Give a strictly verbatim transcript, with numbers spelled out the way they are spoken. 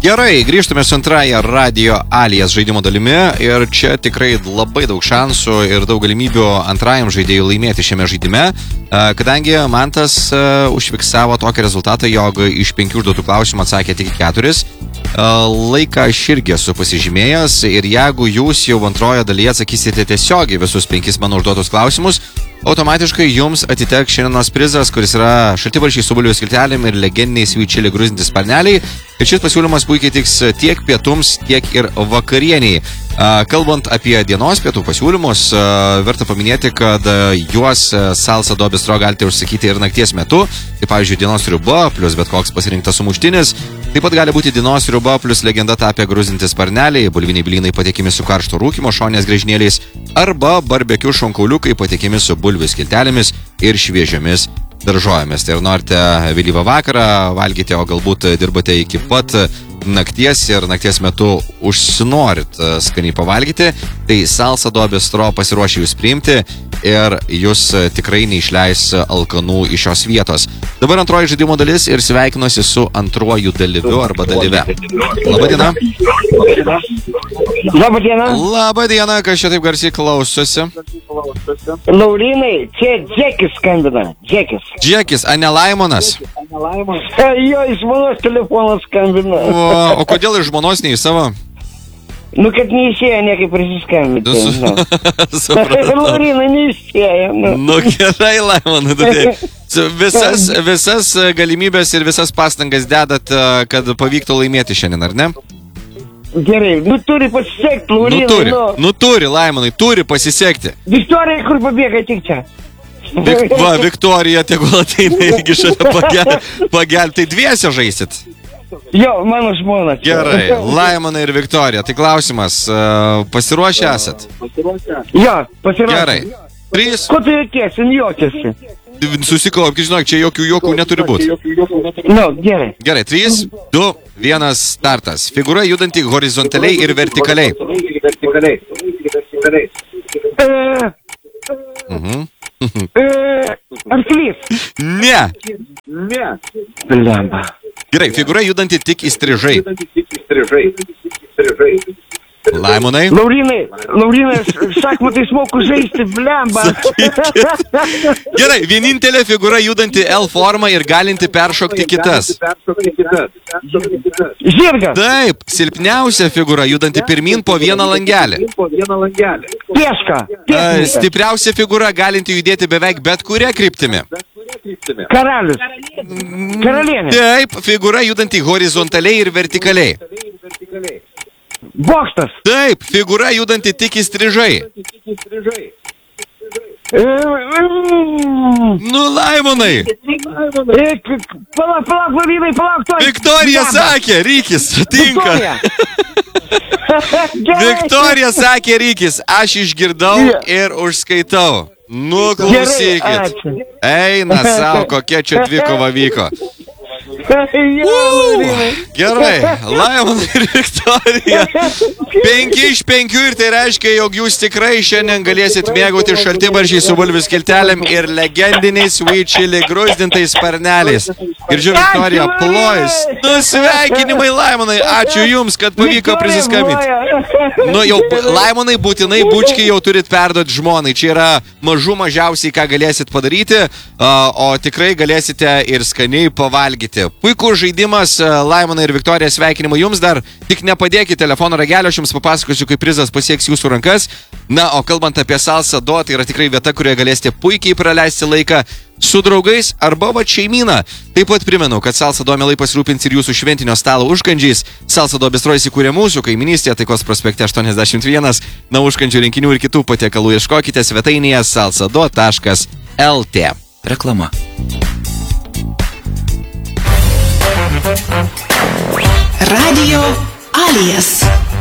Gerai, grįžtame su antrąją Radio Alijas žaidimo dalimi ir čia tikrai labai daug šansų ir daug galimybių antrajam žaidėjui laimėti šiame žaidime, kadangi Mantas užfiksavo tokį rezultatą, jog iš penkių užduotų klausimų atsakė tik keturis. Laiką aš irgi esu pasižymėjęs ir jeigu jūs jau antrojo dalyje atsakysite tiesiogiai visus penkis mano užduotus klausimus, automatiškai jums atiteks šiandienos prizas, kuris yra šaltibarščiai su bulvių skiltelėm ir legendiniai sweet chili gruzdinti sparneliai. Ir šis pasiūlymas puikiai tiks tiek pietums, tiek ir vakarieniai. Kalbant apie dienos pietų pasiūlymus, verta paminėti, kad juos Salsa do Bistro galite užsakyti ir nakties metu. Tai pavyzdžiui, dienos sriuba plus bet koks pasirinktas sumuštinis. Taip pat gali būti dienos sriuba plus legenda tapę gruzdinti sparneliai, bulviniai blynai patiekimi su karšto rūkymo šonės griežinėliais arba barbekių šonkauliukai patiekimi su bulvių skiltelėmis ir šviežiomis daržovėmis. Tai ir norite vėlyvą vakarą valgyti, o galbūt dirbate iki pat nakties ir nakties metu užsinorit skaniai pavalgyti, tai Salsa do Bistro pasiruošia jūs priimti ir jūs tikrai neišleis alkanų iš šios vietos. Dabar antroji žaidimo dalis ir sveikinuosi su antruoju dalyviu arba dalyve. Labadiena. Labadiena. Labadiena, kas čia taip garsiai klausosi? Laurinai, čia Džekis skambina. Džekis. Džekis, a ne Laimonas? E, jo, iš žmonos telefonas skambina. O, o kodėl iš žmonos ne į savo? Nu, kad neišėjo niekaip prisiskambinti. Supratau. Laurinai, neišėjo. Nu, nu gerai, Laimonai, tai visas, visas galimybės ir visas pastangas dedat, kad pavyktų laimėti šiandien, ar ne? Gerai, nu turi pasisekti, Laurinai. Nu turi, nu, nu turi, Laimonai, turi pasisekti. Viktorija, kur pabėga, tik čia. Vik, va, Viktorija, tegul ateina irgi šalia pagel, pagel, tai dviese žaisit. Jo, mano žmona. Gerai, Laimonai ir Viktorija, tai klausimas, pasiruošę esat? Jo, pasiruošę. Gerai, trys. Ko tu jokiesi, jokiesi? Susikaupkit, žinok, čia jokių jokų neturi būti. Nu, gerai. Gerai, trys, du, vienas, startas. Figūra judanti horizontaliai ir vertikaliai. E, Mhm. e, arklys. Ne. Ne. Blemba. Gerai, figūra judanti tik įstrižai. Laimonai. Laurinai, Laurinai, šachmatais moku žaisti, blemba. Gerai, vienintelė figūra judanti L formą ir galinti peršokti kitas. Žirgas. Taip, silpniausia figūra judanti pirmin po vieną langelį. Pieška. A, stipriausia figūra galinti judėti beveik bet kuria kryptimi. Karalius. Karalienė. Taip, figūra judanti horizontaliai ir vertikaliai. Bokštas. Taip, figūra judanti tik įstrižai. Nu, Laimonai. Palauk, palauk, Laurinai, palauk. Viktorija sakė, Rykis, tinka. Viktorija sakė, Rykis, aš išgirdau ir užskaitau. Nu, klausykit. Eina savo, kokia čia dvikova vyko. Uh, gerai, Laimonai ir Viktorija. Penki iš penkių ir tai reiškia, jog jūs tikrai šiandien galėsit mėgauti šaltibarščiai su bulvių skiltelėm ir legendiniais sweet chili gruzdintais sparneliais. Girdžiu, Viktorija, plojus. Nu, sveikinimai, Laimonai, ačiū jums, kad pavyko prisiskambinti. Nu, jau, Laimonai, būtinai bučkiai jau turit perduoti žmonai. Čia yra mažų mažiausiai, ką galėsit padaryti, o tikrai galėsite ir skaniai pavalgyti. Puikus žaidimas, Laimonai ir Viktorija, sveikinimai jums dar. Tik nepadėkite telefono ragelio, aš jums papasakosiu, kaip prizas pasieks jūsų rankas. Na, o kalbant apie Salsa do, tai yra tikrai vieta, kurioje galėsite puikiai praleisti laiką su draugais arba va šeimyną. Taip pat primenu, kad Salsa do mielai pasirūpins ir jūsų šventinio stalo užkandžiais. Salsa do Bistro įsikūrė mūsų kaiminystėje, Taikos prospekte aštuoniasdešimt vienas. Na, užkandžių rinkinių ir kitų patiekalų ieškokite svetainėje salsado taškas lt. Reklama. Radio Alijas.